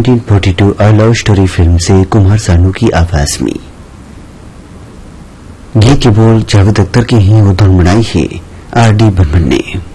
1942 a love story film से कुमार सानू की आवाज में। गीत के बोल जावेद अख्तर की ही वो धुन बनाई है आर डी बर्मन ने।